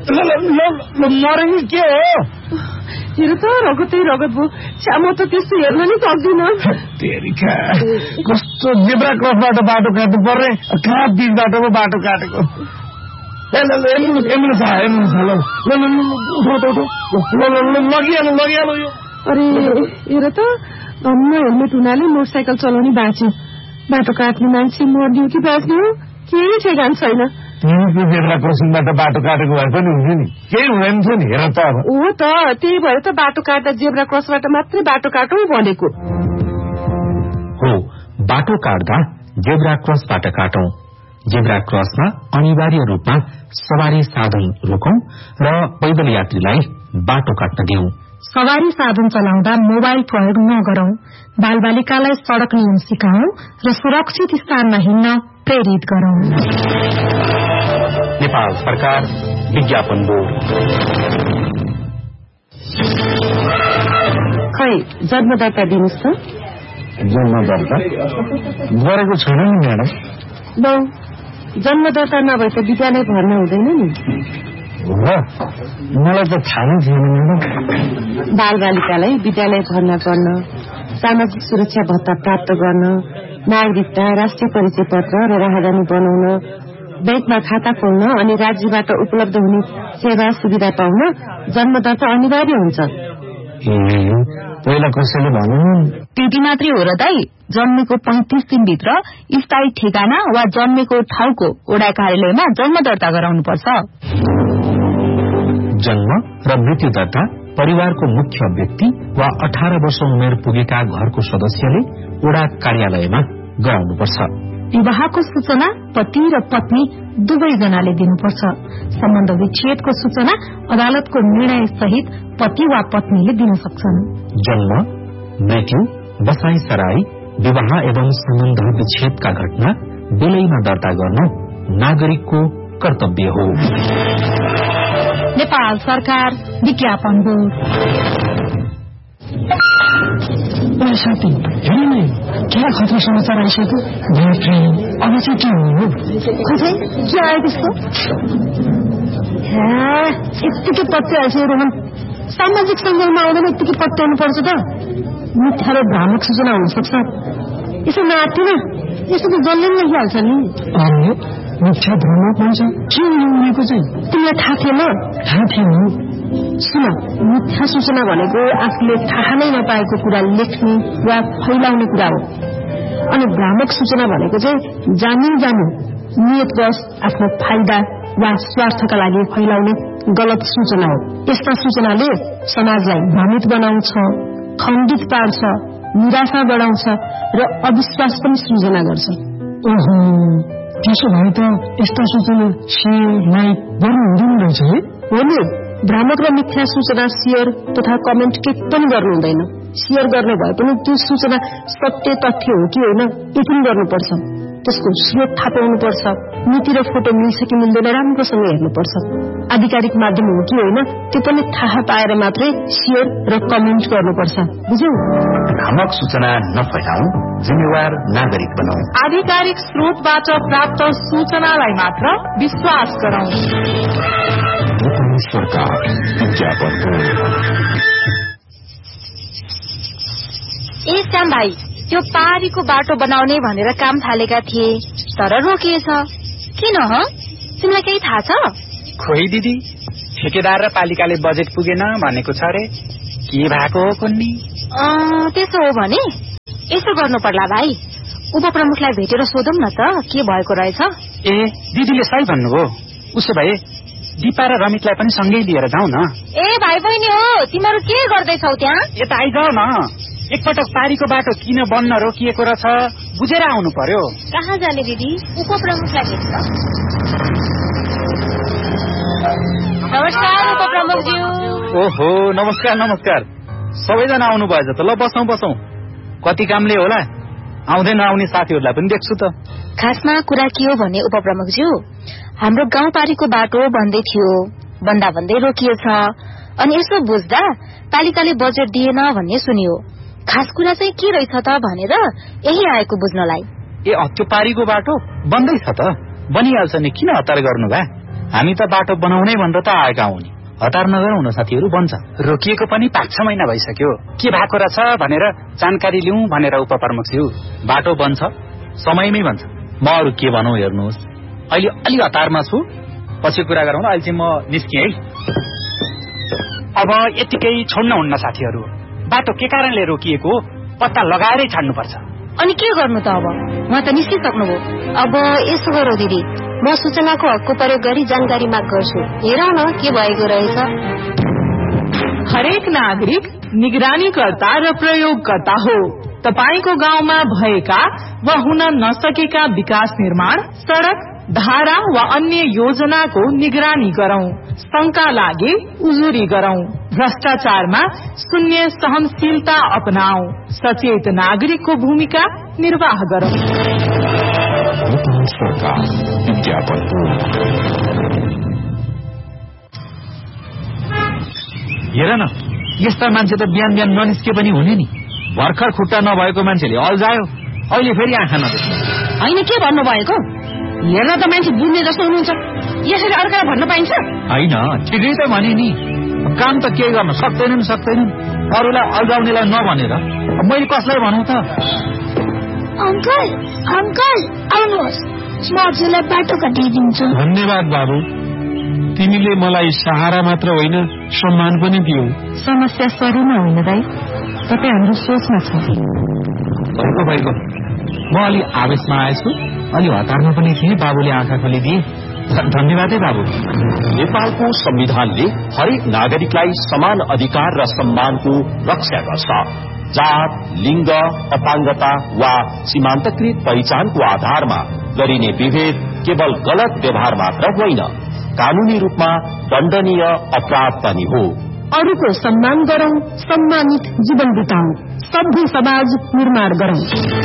मरे नि के हो? हेर त रगतै रगत भयो। म त त्यस्तो हेर्न नि सक्दिनँ। कस्तो जेब्रा क्रसबाट बाटो काट्नु पर्ने, कहाँ बिचबाट पो बाटो काटेको। एम्बुलेन्स लगिहाल्नु यो। अरे हेर त धन्न हेलमेट हुनाले मोटरसाइकल चलाउने बाँच्यो। बाटो काट्ने मान्छे मर्दियो कि बाँच्ने हो केही ठेगान छैन। जेब्रा क्रसिङबाट बाटो काटेको भए पनि हुन्थ्यो नि, केही हुँदैन थियो नि। हेर त अब हो त, त्यही भएर त बाटो काट्दा जेब्रा क्रसबाट मात्रै बाटो काटौँ भनेको हो। बाटो काट्दा जेब्रा क्रसबाट काटौं। जेब्रा क्रसमा अनिवार्य रूपमा सवारी साधन रोकौं र पैदल यात्रीलाई बाटो काट्न दिउँ। सवारी साधन चलाउँदा मोबाइल प्रयोग नगरौं। बालबालिकालाई सड़क नियम सिकाउँ र सुरक्षित स्थानमा हिँड्न प्रेरित गरौं। नेपाल सरकार, विज्ञापन बोर्ड। खै जन्मदर्ता दिनुहोस् त। जन्मदर्ता गरेको छैन नि म्याडम। जन्मदर्ता नभए त विद्यालय भर्ना हुँदैन नि। मलाई त थाहा नै थिएन म्याडम। बालबालिकालाई विद्यालय भर्ना गर्न, सामाजिक सुरक्षा भत्ता प्राप्त गर्न, नागरिकता, राष्ट्रिय परिचय पत्र र राहदानी बनाउन, बैंकमा खाता खोल्न अनि राज्यबाट उपलब्ध हुने सेवा सुविधा पाउन जन्मदर्ता अनिवार्य हुन्छ। पहिला कसैले भन्नु त्यति मात्रै हो र दाई? जन्मेको 35 दिनभित्र स्थायी ठेगाना वा जन्मेको ठाउँको वडा कार्यालयमा जन्मदर्ता गराउनुपर्छ। जन्म र मृत्यु दर्ता परिवारको मुख्य व्यक्ति वा 18 वर्ष उमेर पुगेका घरको सदस्यले वडा कार्यालयमा गराउनुपर्छ। विवाहको सूचना पति र पत्नी दुवैजनाले दिनुपर्छ। सम्बन्ध विच्छेदको सूचना अदालतको निर्णय सहित पति वा पत्नीले दिन सक्छन्। जन्म, मृत्यु, बसाई सराई, विवाह एवं सम्बन्ध विच्छेदका घटना बेलैमा दर्ता गर्न नागरिकको कर्तव्य हो। नेपाल सरकार, विज्ञापन बोर्ड। साथी हेर्नु नि, क्या खतरा समाचार आइसक्यो। अब चाहिँ के हो? खोजै के आयो त्यस्तो? यत्तिकै पत्याइसक्यो रोहन। सामाजिक सञ्जालमा आउँदैन यत्तिकै पत्याउनु पर्छ त। मिथ्या र भ्रामक सूचना हुन सक्छ। यसो नआत्तिन, यसो त जसले पनि लेखिहाल्छ नि। मिथ्या भ्रामक भन्छ के उनीको चाहिँ? तिमीलाई थाहा थिएन? थाहा थिएन। सुन, मिथ्या सूचना भनेको आफूले थाहा नै नपाएको कुरा लेख्ने वा फैलाउने कुरा हो। अनि भ्रामक सूचना भनेको चाहिँ जानी नियतवश आफ्नो फाइदा वा स्वार्थका लागि फैलाउने गलत सूचना हो। यस्ता सूचनाले समाजलाई भ्रमित बनाउँछ, खण्डित पार्छ, निराशा बढाउँछ र अविश्वास पनि सृजना गर्छ। ओहो, त्यसो भए त यस्ता सूचना सेयर लाइक गर्नु हुँदैन रहेछ है? हो नि, भ्रामक र मिथ्या सूचना शेयर तथा कमेन्ट के पनि गर्नु हुँदैन। शेयर गर्ने भए पनि त्यो सूचना सत्य तथ्य हो कि होइन यति गर्नुपर्छ। त्यसको स्रोत थाहा पाउनुपर्छ। नीति र फोटो मिल्छ कि मिल्दैन राम्रोसँग हेर्नुपर्छ। आधिकारिक माध्यम हो कि होइन त्यो पनि थाहा पाएर मात्रै शेयर र कमेन्ट गर्नुपर्छ। बुझ्यौ? भ्रामक सूचना नफैलाऊ, जिम्मेवार नागरिक बनाऊ। आधिकारिक स्रोतबाट प्राप्त सूचनालाई मात्र विश्वास गरौं। सरकार, विज्ञापन बोर्ड। ए श्याम भाइ, त्यो पहाडीको बाटो बनाउने भनेर काम थालेका थिए तर रोकिएछ। किन हो? तिमीलाई केही थाहा छ? खोइ दिदी, ठेकेदार र पालिकाले बजेट पुगेन भनेको छ रे। के भएको हो कुन्नी? त्यसो हो भने यसो गर्नु पर्ला भाइ, उपप्रमुखलाई भेटेर सोधौं न त के भएको रहेछ। ए दिदीले सही भन्नुभयो। उसो भए दिपा र रमितलाई पनि सँगै लिएर जाउँ न। ए भाइ बहिनी हो, तिमीहरू के गर्दैछौ त्यहाँ? यता आइजाऊ न। एकपटक पारीको बाटो किन बन्न रोकिएको रहेछ बुझेर आउनु पर्यो। कहाँ जाने दिदी? उपप्रमुखलाई भेट्न। नमस्कार उपप्रमुखज्यू। ओहो, नमस्कार नमस्कार। सबैजना आउनु भएछ त। ल बसौँ बसौँ। कति कामले होला, आउँदै नआउने साथीहरूलाई पनि देख्छु त। खासमा कुरा के हो भने उपप्रमुखज्यू, हाम्रो गाउँपारीको बाटो बन्दै थियो, बन्दा भन्दै रोकिएछ। अनि यसो बुझ्दा पालिकाले बजेट दिएन भन्ने सुनियो। खास कुरा चाहिँ के रहेछ त भनेर यही आएको बुझ्नलाई। ए त्यो पारीको बाटो बन्दैछ त? बनिहाल्छ नि, किन हतार गर्नु भए? हामी त बाटो बनाउनै भनेर त आएका हौ नि। हतार नगरौँ न साथीहरू, बन्छ। रोकिएको पनि 5-6 महिना भइसक्यो, के भएको रहेछ भनेर जानकारी लिउँ भनेर उपप्रमुखज्यू। बाटो बन्छ, समयमै बन्छ। म अरू के भनौँ हेर्नुहोस्, अहिले अलि हतारमा छु, पछि कुरा गरौँ न। अहिले चाहिँ म निस्केँ है। अब यतिकै छोड्न हुन्न साथीहरू, बाटो के कारणले रोकिएको पत्ता लगाएरै छाड्नुपर्छ। अनि के गर्नु त? अब म त निस्किसक्नुभयो। अब यसो गरौँ दिदी, म सूचनाको हकको प्रयोग गरी जानकारी माग गर्छु। हेरौँ न के भएको रहेछ। हरेक नागरिक निगरानीकर्ता र प्रयोगकर्ता हो। तपाईको गाउँमा भएका वा हुन नसकेका विकास निर्माण, सड़क, धारा वा अन्य योजनाको निगरानी गरौं। शंका लागे उजुरी गरौं। भ्रष्टाचारमा शून्य सहनशीलता अपनाऊ। सचेत नागरिकको भूमिका निर्वाह गरौं। हेर न, यस्ता मान्छे त बिहान बिहान ननिस्के पनि हुने नि। भर्खर खुट्टा नभएको मान्छेले अल्झायो, अहिले फेरि आँखा नदेख्छ। होइन, के भन्नुभएको? हेर्न त मान्छे बुझ्ने जस्तो हुनुहुन्छ, यसरी अर्कालाई भन्न पाइन्छ? होइन, ठिकै त भने नि। काम त केही गर्न सक्दैनन्। अरूलाई अल्झाउनेलाई नभनेर मैले कसलाई भनौँ त? अंकल आउनुहोस्, म हजुरलाई बाटो काटिदिन्छु। धन्यवाद बाबु, तिमीले मलाई सहारा मात्र होइन सम्मान पनि दियौ। समस्या शरीरमा होइन दाइ, तपाईँ हाम्रो सोचमा छ। भएको म अलि आवेशमा आएछु, अलि हतारमा पनि थिएँ। बाबुले आँखा खोलिदिए, धन्यवाद है बाबु। नेपालको संविधानले हरेक नागरिकलाई समान अधिकार र सम्मानको रक्षा गर्छ। जात, लिंग, अपाङ्गता वा सीमान्तकृत पहिचानको आधारमा गरिने विभेद केवल गलत व्यवहार मात्र होइन, कानूनी रूपमा दण्डनीय अपराध पनि हो। अरूको सम्मान गरौं, सम्मानित जीवन बिताऊ, सभ्य समाज निर्माण गरौं।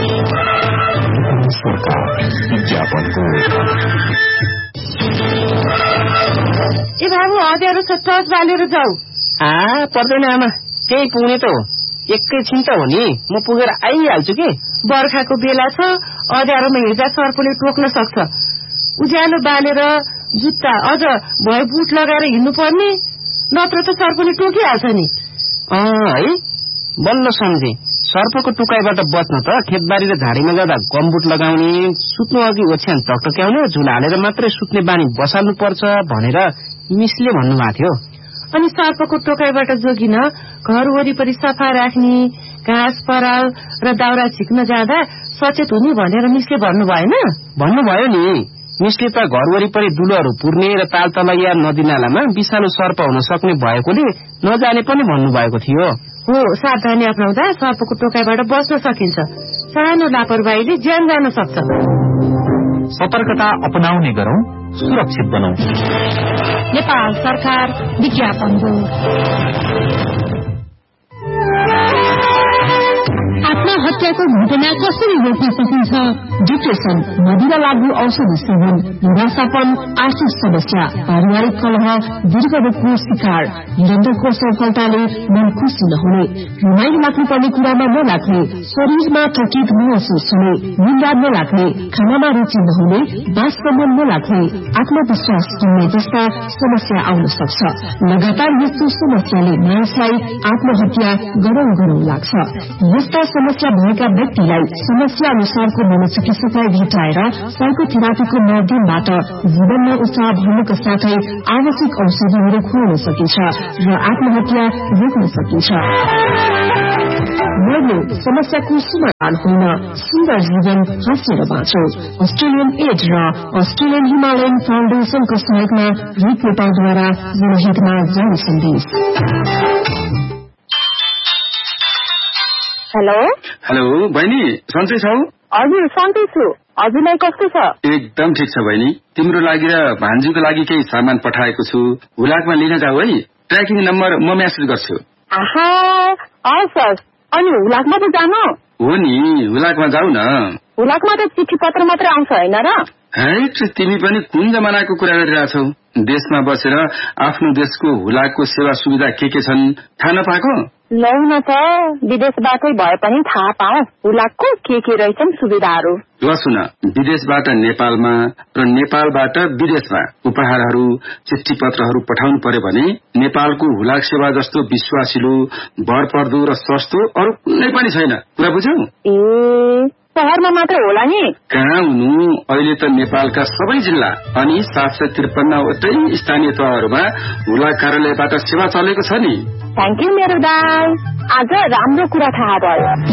ए बाबु, हतियार छ, टर्च बालेर जाऊ। पर्दैन आमा, त्यही पुग्ने त हो। एकैछिन त हो नि, म पुगेर आइहाल्छु कि। बर्खाको बेला छ, अँध्यारोमा हिँड्दा सर्पले टोक्न सक्छ। उज्यालो बालेर जुत्ता अझ भए बुट लगाएर हिँड्नु पर्ने, नत्र त सर्पले टोकिहाल्छ नि। है, बल्ल सम्झे। सर्पको टुकाइबाट बच्न त खेतबारी र झाडीमा जाँदा गमबुट लगाउने, सुत्नु अघि ओछ्यान टकटक्याउने, झुला हालेर मात्रै सुत्ने बानी बसाल्नु पर्छ भनेर मिसले भन्नुभएको थियो। अनि सर्पको टोकाइबाट जोगिन घर वरिपरि सफा राख्ने, घाँस पराल र दाउरा झिक्न जाँदा सचेत हुने भनेर मिसले भन्नु भएन? भन्नुभयो नि। मिसले त घर वरिपरि दुलोहरू पुर्ने र ताल तलैया नदी नालामा विषालु सर्प हुन सक्ने भएकोले नजाने पनि भन्नुभएको थियो। हो, सावधानी अपनाउँदा सर्पको टोकाइबाट बच्न सकिन्छ। सानो लापरवाहीले ज्यान जान सक्छ। सतर्कता अपनाउने गरौं, सुरक्षित बनाऊ। नेपाल सरकार विज्ञापन हो। आत्महत्याको घटना कसरी रोक्न सकिन्छ? डिप्रेसन, मदिरा लागू औषधि सेवन, निराशापन, आर्थिक समस्या, पारिवारिक कलह, दीर्घ रोगको शिकार, निरन्तरको सफलताले मन खुसी नहुने, रमाइलो लाग्नुपर्ने कुरामा नलाग्ने, शरीरमा थकित महसुस हुने, निन्दा नलाग्ने, खानामा रुचि नहुने, बाससम्म नलाग्ने, आत्मविश्वास हुने जस्ता समस्या आउन सक्छ। लगातार यस्तो समस्याले मानिसलाई आत्महत्या गरौं लाग्छ। यस्ता समस्या भएका व्यक्तिलाई समस्या अनुसारको मनोचिकित्सकलाई भेटाएर साइकोथेरापीको माध्यमबाट जीवनमा उत्साह भर्नुका साथै आवश्यक औषधिहरू खुवाउन सकिन्छ र आत्महत्या रोक्न सकिन्छ। मर्नु समस्याको समाधान होइन, सुन्दर जीवन हाँसेर बाँचो। अस्ट्रेलियन एड र अस्ट्रेलियन हिमालयन फाउन्डेशनको सहयोगमा रिपोर्टरद्वारा जनहितमा जारी सन्देश। हेलो बहिनी, सन्चै छौ? हजुर, सन्चै छु। हजुरलाई कस्तो छ? एकदम ठिक छ बहिनी। तिम्रो लागि र भान्जीको लागि केही सामान पठाएको छु, हुलाकमा लिन जाऊ है। ट्र्याकिङ नम्बर म मेसेज गर्छु। हस्। अनि हुलाकमा त जानु? हो नि, हुलाकमा जाऊ न। हुलाकमा त चिठी पत्र मात्रै आउँछ होइन र? है, तिमी पनि कुन जमानाको कुरा गरिरहेछौ? देशमा बसेर आफ्नो देशको हुलाकको सेवा सुविधा के छन् थाहा नपाएको? लौ न त विदेशबाटै भए पनि थाहा पाऊ हुलाकको के रहेछन् सुविधाहरू। ल सुन, विदेशबाट नेपालमा र नेपालबाट विदेशमा उपहारहरू चिठी पत्रहरू पठाउनु पर्यो भने नेपालको हुलाक सेवा जस्तो विश्वासिलो भरपर्दो र सस्तो अरू कुनै पनि छैन। कुरा बुझ्यौ? शहरमा मात्र होला नि? कहाँ हुनु, अहिले त नेपालका सबै जिल्ला अनि 753वटै स्थानीय तहहरूमा हुलाक कार्यालयबाट सेवा चलेको छ नि। थ्याङ्क यू मेरो दाइ, आज राम्रो कुरा थाहा भयो।